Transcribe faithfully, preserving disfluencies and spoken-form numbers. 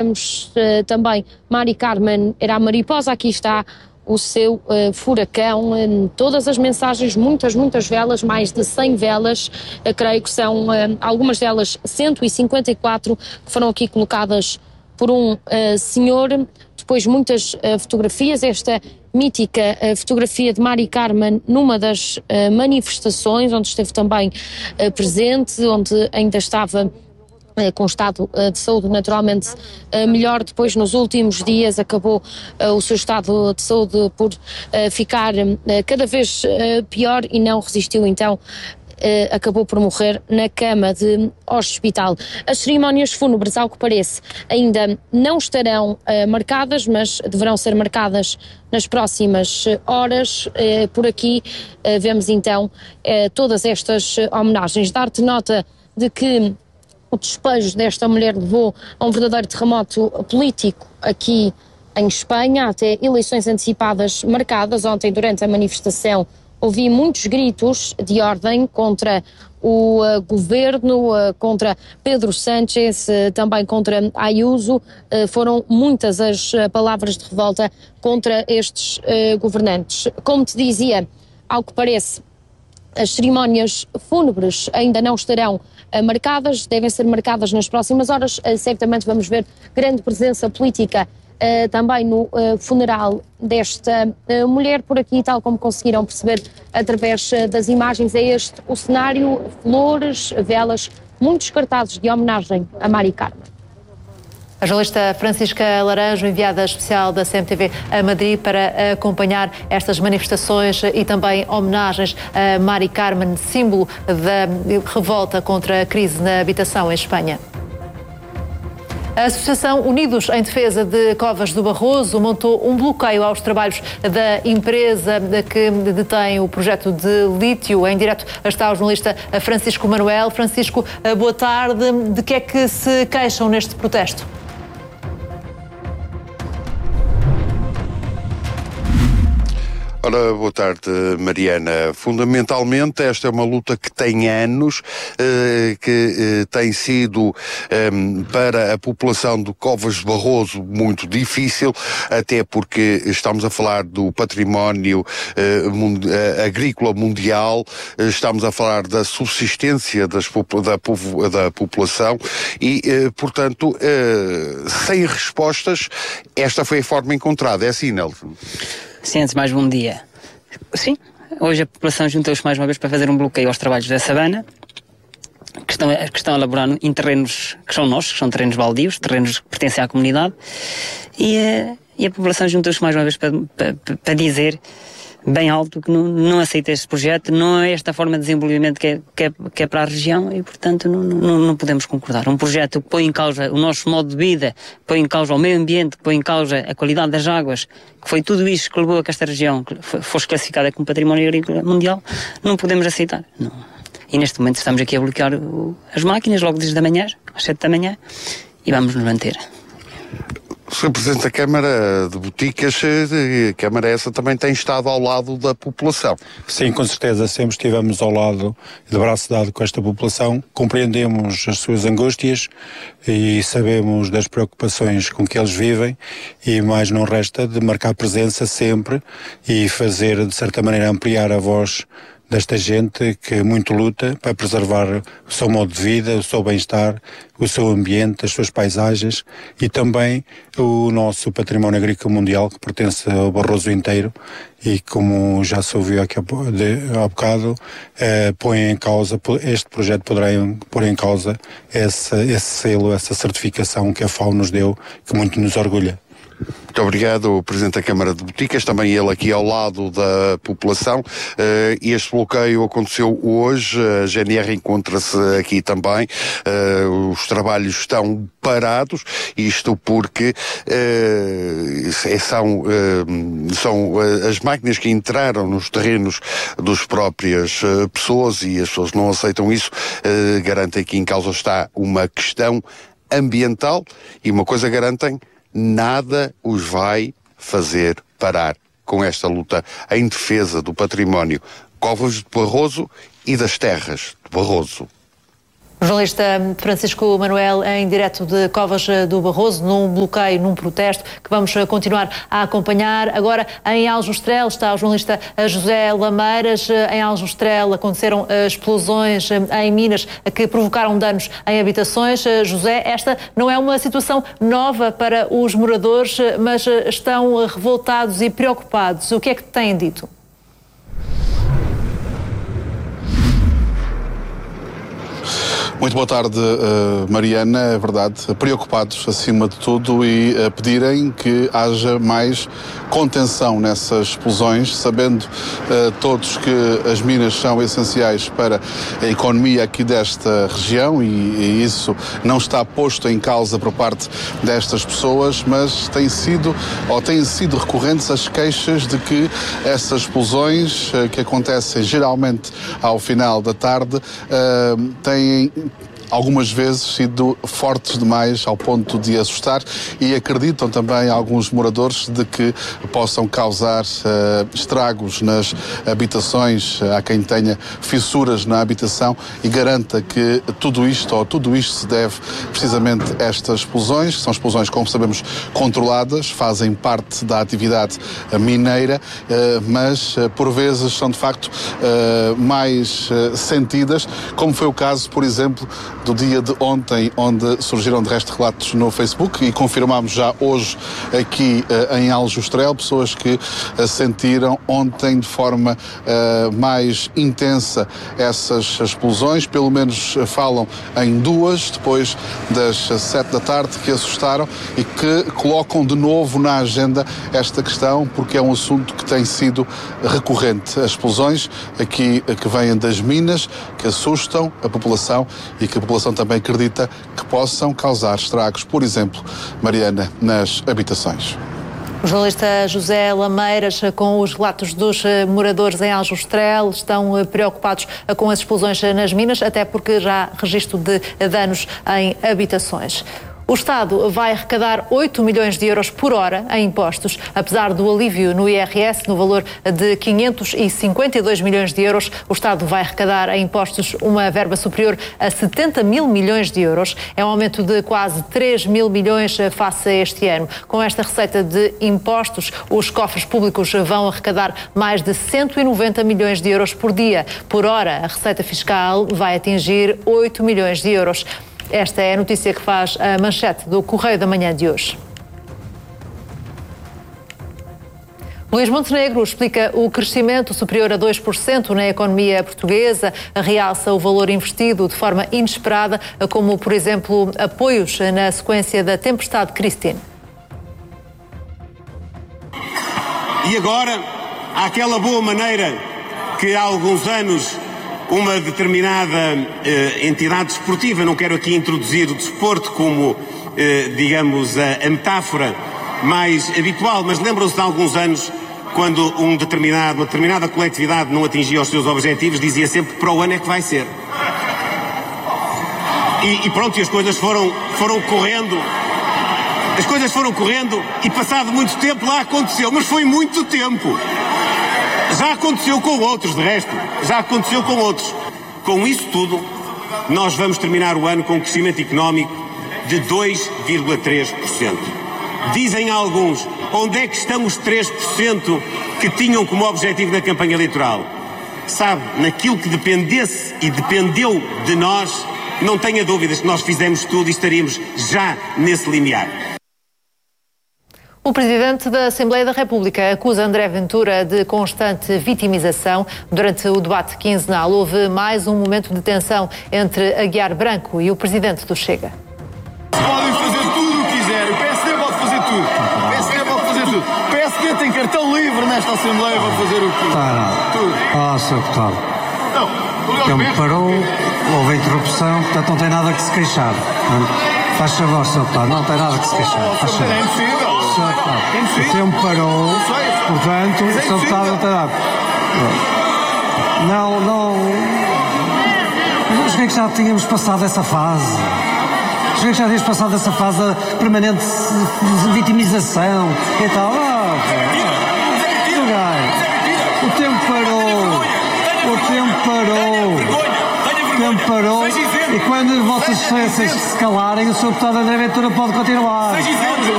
vemos uh, também Mari Carmen era a mariposa, aqui está o seu uh, furacão, uh, todas as mensagens, muitas, muitas velas, mais de cem velas, uh, creio que são uh, algumas delas cento e cinquenta e quatro que foram aqui colocadas por um uh, senhor, depois muitas uh, fotografias, esta mítica uh, fotografia de Mari Carmen numa das uh, manifestações, onde esteve também uh, presente, onde ainda estava com estado de saúde naturalmente melhor. Depois, nos últimos dias, acabou o seu estado de saúde por ficar cada vez pior e não resistiu, então acabou por morrer na cama de hospital. As cerimónias fúnebres, ao que parece, ainda não estarão marcadas, mas deverão ser marcadas nas próximas horas. Por aqui vemos então todas estas homenagens. Dar-te nota de que o despejo desta mulher levou a um verdadeiro terremoto político aqui em Espanha, até eleições antecipadas marcadas. Ontem, durante a manifestação, ouvi muitos gritos de ordem contra o uh, governo, uh, contra Pedro Sánchez, uh, também contra Ayuso. Uh, foram muitas as uh, palavras de revolta contra estes uh, governantes. Como te dizia, ao que parece, as cerimónias fúnebres ainda não estarão uh, marcadas, devem ser marcadas nas próximas horas. Uh, certamente vamos ver grande presença política uh, também no uh, funeral desta uh, mulher. Por aqui, tal como conseguiram perceber através uh, das imagens, é este o cenário: flores, velas, muitos cartazes de homenagem a Mari Carmen. A jornalista Francisca Laranjo, enviada especial da C M T V a Madrid para acompanhar estas manifestações e também homenagens a Mari Carmen, símbolo da revolta contra a crise na habitação em Espanha. A Associação Unidos em Defesa de Covas do Barroso montou um bloqueio aos trabalhos da empresa que detém o projeto de lítio. Em direto está o jornalista Francisco Manuel. Francisco, boa tarde. De que é que se queixam neste protesto? Ora, boa tarde, Mariana. Fundamentalmente, esta é uma luta que tem anos, eh, que eh, tem sido eh, para a população de Covas de Barroso muito difícil, até porque estamos a falar do património eh, mund- agrícola mundial, eh, estamos a falar da subsistência das, da, povo, da população e, eh, portanto, eh, sem respostas, esta foi a forma encontrada. É assim, Nelson? Sim, antes mais bom dia. Sim, hoje a população juntou-se mais uma vez para fazer um bloqueio aos trabalhos da Sabana, que estão, que estão a elaborar em terrenos que são nossos, que são terrenos baldios, terrenos que pertencem à comunidade, e, e a população juntou-se mais uma vez para, para, para dizer bem alto que não, não aceita este projeto, não é esta forma de desenvolvimento que é, que é, que é para a região e, portanto, não, não, não podemos concordar. Um projeto que põe em causa o nosso modo de vida, que põe em causa o meio ambiente, que põe em causa a qualidade das águas, que foi tudo isso que levou a que esta região fosse classificada como património agrícola mundial, não podemos aceitar. Não. E neste momento estamos aqui a bloquear o, as máquinas logo desde a manhã, às sete da manhã, e vamos nos manter. senhor Presidente da Câmara de Boticas, a Câmara essa também tem estado ao lado da população. Sim, com certeza, sempre estivemos ao lado, de braço dado com esta população, compreendemos as suas angústias e sabemos das preocupações com que eles vivem e mais não resta de marcar presença sempre e fazer, de certa maneira, ampliar a voz desta gente que muito luta para preservar o seu modo de vida, o seu bem-estar, o seu ambiente, as suas paisagens e também o nosso património agrícola mundial que pertence ao Barroso inteiro e, como já se ouviu aqui há bocado, eh, põe em causa, este projeto poderá pôr em causa esse, esse selo, essa certificação que a FAO nos deu, que muito nos orgulha. Muito obrigado, o Presidente da Câmara de Boticas, também ele aqui ao lado da população. Uh, este bloqueio aconteceu hoje, a G N R encontra-se aqui também, uh, os trabalhos estão parados, isto porque uh, são, uh, são uh, as máquinas que entraram nos terrenos dos próprias uh, pessoas e as pessoas não aceitam isso, uh, garantem que em causa está uma questão ambiental e uma coisa garantem: nada os vai fazer parar com esta luta em defesa do património Covas de Barroso e das terras de Barroso. O jornalista Francisco Manuel em direto de Covas do Barroso, num bloqueio, num protesto que vamos continuar a acompanhar. Agora em Aljustrel está o jornalista José Lameiras. Em Aljustrel aconteceram explosões em minas que provocaram danos em habitações. José, esta não é uma situação nova para os moradores, mas estão revoltados e preocupados. O que é que têm dito? Muito boa tarde, uh, Mariana. É verdade, preocupados acima de tudo e uh, pedirem que haja mais contenção nessas explosões, sabendo uh, todos que as minas são essenciais para a economia aqui desta região e, e isso não está posto em causa por parte destas pessoas, mas tem sido ou têm sido recorrentes as queixas de que essas explosões uh, que acontecem geralmente ao final da tarde uh, têm algumas vezes sido fortes demais ao ponto de assustar e acreditam também alguns moradores de que possam causar uh, estragos nas habitações. Há quem tenha fissuras na habitação e garanta que tudo isto ou tudo isto se deve precisamente a estas explosões, que são explosões, como sabemos, controladas, fazem parte da atividade mineira, uh, mas uh, por vezes são de facto uh, mais uh, sentidas, como foi o caso, por exemplo, do dia de ontem, onde surgiram de resto relatos no Facebook e confirmámos já hoje aqui uh, em Aljustrel, pessoas que uh, sentiram ontem de forma uh, mais intensa essas explosões, pelo menos uh, falam em duas, depois das uh, sete da tarde, que assustaram e que colocam de novo na agenda esta questão, porque é um assunto que tem sido recorrente. As explosões aqui uh, que vêm das minas, que assustam a população e que a população também acredita que possam causar estragos, por exemplo, Mariana, nas habitações. O jornalista José Lameiras, com os relatos dos moradores em Aljustrel, estão preocupados com as explosões nas minas, até porque já há registro de danos em habitações. O Estado vai arrecadar oito milhões de euros por hora em impostos, apesar do alívio no I R S no valor de quinhentos e cinquenta e dois milhões de euros. O Estado vai arrecadar em impostos uma verba superior a setenta mil milhões de euros. É um aumento de quase três mil milhões face a este ano. Com esta receita de impostos, os cofres públicos vão arrecadar mais de cento e noventa milhões de euros por dia. Por hora, a receita fiscal vai atingir oito milhões de euros. Esta é a notícia que faz a manchete do Correio da Manhã de hoje. Luís Montenegro explica o crescimento superior a dois por cento na economia portuguesa, realça o valor investido de forma inesperada, como, por exemplo, apoios na sequência da tempestade Christine. E agora, há aquela boa maneira que há alguns anos uma determinada eh, entidade desportiva, não quero aqui introduzir o desporto como, eh, digamos, a, a metáfora mais habitual, mas lembram-se de alguns anos, quando um determinado, uma determinada coletividade não atingia os seus objetivos, dizia sempre: para o ano é que vai ser. E, e pronto, e as coisas foram, foram correndo, as coisas foram correndo e passado muito tempo lá aconteceu, mas foi muito tempo. Já aconteceu com outros, de resto, já aconteceu com outros. Com isso tudo, nós vamos terminar o ano com um crescimento económico de dois vírgula três por cento. Dizem alguns, onde é que estão os três por cento que tinham como objetivo na campanha eleitoral? Sabe, naquilo que dependesse e dependeu de nós, não tenha dúvidas que nós fizemos tudo e estaríamos já nesse limiar. O Presidente da Assembleia da República acusa André Ventura de constante vitimização. Durante o debate quinzenal houve mais um momento de tensão entre Aguiar Branco e o Presidente do Chega. Podem fazer tudo o que quiserem, o P S D pode fazer tudo, o P S D pode fazer tudo. O P S D tem cartão livre nesta Assembleia para fazer o que ah, tudo. Ah, senhor Deputado. Então, que me parou, houve interrupção, portanto não tem nada que se queixar. Faz favor, senhor Deputado, não tem nada que se queixar. Faz favor. É impossível. O tempo parou, portanto, o senhor Deputado não tem nada. Não, não. Os que já tínhamos passado essa fase. Os que já tínhamos passado essa fase da permanente vitimização e tal. Ah, o tempo parou. O tempo parou. O tempo parou. E quando Vossas Excelências se calarem, o senhor Deputado André Ventura pode continuar.